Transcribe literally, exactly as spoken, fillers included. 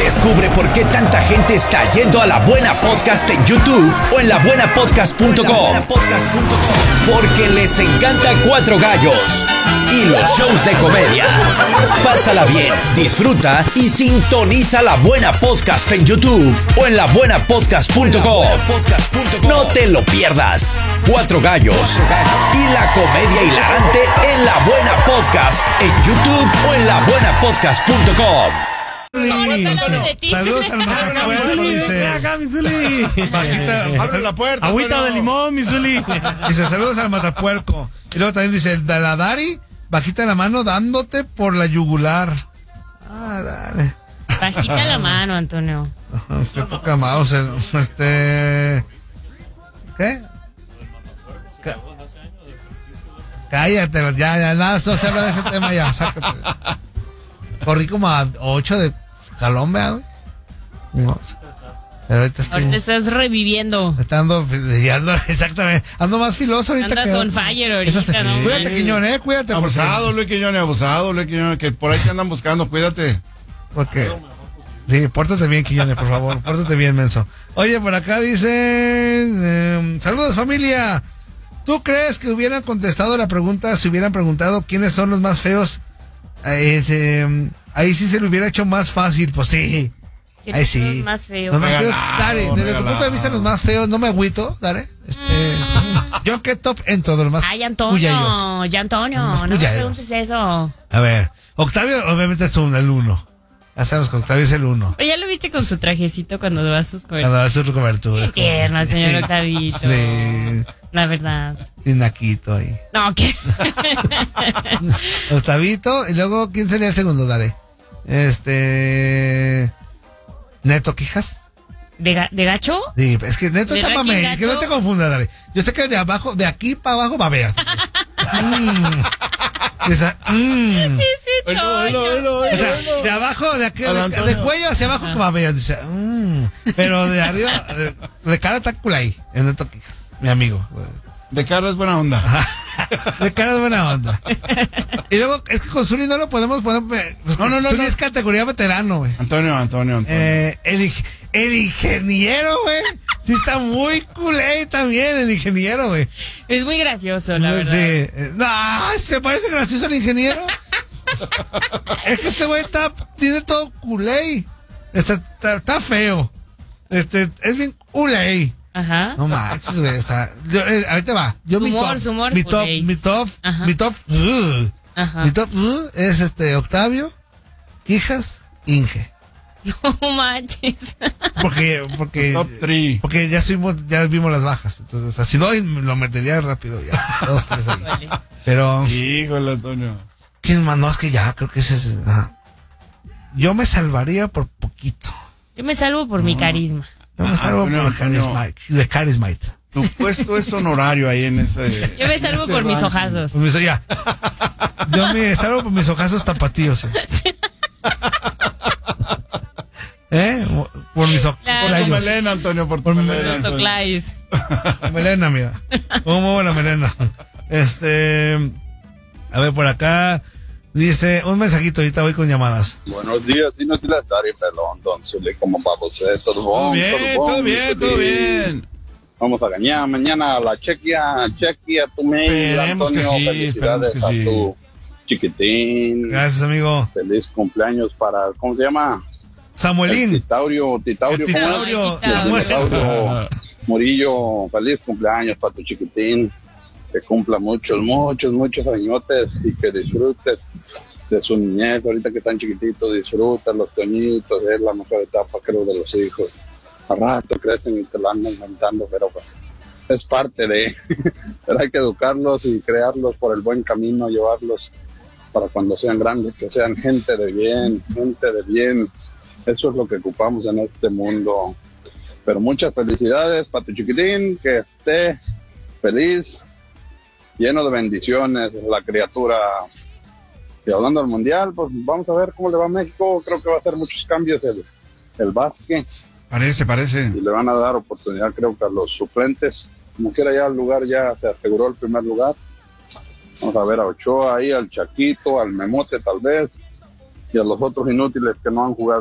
Descubre por qué tanta gente está yendo a La Buena Podcast en YouTube o en la buena podcast punto com. Porque les encanta Cuatro Gallos y los shows de comedia. Pásala bien, disfruta y sintoniza La Buena Podcast en YouTube o en la buena podcast punto com. No te lo pierdas. Cuatro Gallos y la comedia hilarante en La Buena Podcast en YouTube o en la buena podcast punto com. Saludos al Matapuerco, dice. Acá, mi Zuli. Bajita, abre la puerta. Agüita pero... de limón, mi Zuli. Dice, saludos al Matapuerco. Y luego también dice, la Dari, bajita la mano dándote por la yugular. Ah, dale. Bajita la mano, Antonio. Qué poca mouse. Este... ¿Qué? Cá- Cállate, ya, ya, nada, no se habla de ese tema ya, sácate. Corrí como a ocho de jalón, ¿verdad? No, pero ahorita estoy... Ahorita estás reviviendo. Está ando, ya ando, exactamente, ando más filoso ahorita. Andas que... on fire ahorita, Esas- ¿no? Cuídate, Quiñones, cuídate. Abusado, porque- Luis Quiñones, abusado, Luis Quiñones, que por ahí te andan buscando, cuídate. Porque... Sí, pórtate bien, Quiñones, por favor, pórtate bien, menso. Oye, por acá dicen... Eh, saludos, familia. ¿Tú crees que hubieran contestado la pregunta si hubieran preguntado quiénes son los más feos? Eh, eh, ahí sí se lo hubiera hecho más fácil, pues sí. ¿Quién Ahí es sí. los más feos? Los más feos, Regalado, dale, desde tu regalado. punto de vista los más feos, no me agüito, dale. Este, yo que top en todo lo más. Ay, cuyayos. Antonio, ya Antonio, Los no me cuyayos. preguntes eso. A ver, Octavio obviamente es un, el uno. Ya sabemos que Octavio es el uno. Oye, ¿ya lo viste con su trajecito cuando va a sus Cuando coberturas? hace su cobertura. Qué tierno, señor Octavito. Sí, La verdad. y naquito ahí. No, ¿qué? Octavito, y luego, ¿quién sería el segundo? Dale. Este... Neto Quijas. ¿De, ga- de gacho? Sí, es que Neto ¿De está ranking mame, que no gacho? te confundas, dale. Yo sé que de abajo, de aquí para abajo babeas. mm. Esa, mm. Ese Toño. O sea, de abajo, de aquí, Al de, Antonio. de cuello hacia abajo, como babeas. Dice, mm. Pero de arriba, de, de cara está culay, el Neto Quijas, mi amigo. De cara es buena onda. De cara es buena onda. Y luego, es que con Zuli no lo podemos poner. Pues, No, no, no, Zuli no. es categoría veterano, güey. Antonio, Antonio, Antonio. Eh, el, ing- el ingeniero, güey. Sí, está muy culé también, el ingeniero, güey. Es muy gracioso, la verdad. Sí. Eh, No, ¿te parece gracioso el ingeniero? Es que este güey está, tiene todo culé. Está, está, está feo. Este, es bien culé. Ajá. No manches, güey. O sea, yo, eh, ahorita va. Yo Su mi humor, top, su humor, mi pues, top, ey. mi top, Ajá. mi top, uh, Ajá. mi top uh, es este Octavio, Quijas, Inge. No manches. Porque, porque, Top three. porque ya subimos, ya vimos las bajas. Entonces, o sea, si no, lo metería rápido ya. Dos, tres ahí. Vale. Pero, Híjole, Antonio. ¿quién más? No, es que ya, creo que ese es. Ajá. Yo me salvaría por poquito. Yo me salvo por mi carisma. Yo me salvo Antonio, por Antonio. Charismite, de Charismite. Tu puesto es honorario ahí en ese. Yo me salvo ese por mis ranking. ojazos. Por mis, ya. Yo me salvo por mis ojazos tapatíos. ¿Eh? ¿Eh? Por mis ojazos. Claro. Por tu melena, Antonio, por tu Por mi melena. Los Antonio. soclays. Melena, mira. ¿Cómo buena melena? Este. A ver, por acá. Dice un mensajito, ahorita voy con llamadas. Buenos días, y no te las daré pelón, don Zuli, como para usted, todo Todo bon, bien, bon, todo bien, todo Zuli. bien. Vamos a ganar mañana a la chequia, chequia tu mail, Esperemos que Antonio, sí, felicidades esperemos que sí. a tu chiquitín, Gracias, amigo. feliz cumpleaños para, ¿cómo se llama? El Samuelín. Titaurio, Titaurio, El ¿cómo es? Titaurio. Ay, Samuel. Titaurio Murillo, feliz cumpleaños para tu chiquitín, que cumpla muchos, muchos, muchos añotes y que disfrutes de su niñez, ahorita que están chiquititos, disfruta los toñitos, es la mejor etapa creo de los hijos. A rato crecen y te lo andan cantando, pero pues es parte de, pero hay que educarlos y crearlos por el buen camino, llevarlos para cuando sean grandes, que sean gente de bien, gente de bien. Eso es lo que ocupamos en este mundo. Pero muchas felicidades para tu chiquitín, que esté feliz, lleno de bendiciones, la criatura. Y hablando del mundial, pues vamos a ver cómo le va a México. Creo que va a hacer muchos cambios el, el básquet Parece, parece. y le van a dar oportunidad, creo que a los suplentes. Como quiera, ya el lugar ya se aseguró el primer lugar. Vamos a ver a Ochoa ahí, al Chaquito, al Memote tal vez, y a los otros inútiles que no han jugado